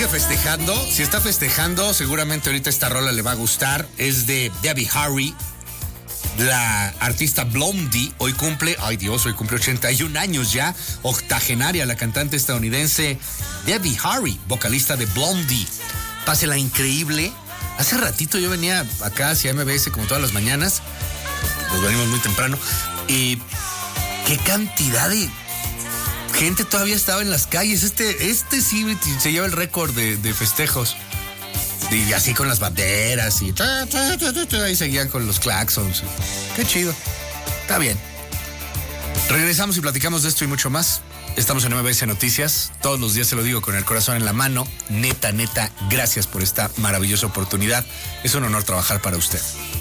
Sigue festejando. Si está festejando, seguramente ahorita esta rola le va a gustar. Es de Debbie Harry. La artista Blondie hoy cumple 81 años ya, octogenaria, la cantante estadounidense Debbie Harry, vocalista de Blondie. Pásela increíble. Hace ratito yo venía acá hacia MBS como todas las mañanas, nos venimos muy temprano, y qué cantidad de gente todavía estaba en las calles. Este sí se lleva el récord de festejos. Y así con las banderas y ahí seguían con los claxons. Qué chido. Está bien. Regresamos y platicamos de esto y mucho más. Estamos en MBS Noticias. Todos los días se lo digo con el corazón en la mano. Neta, gracias por esta maravillosa oportunidad. Es un honor trabajar para usted.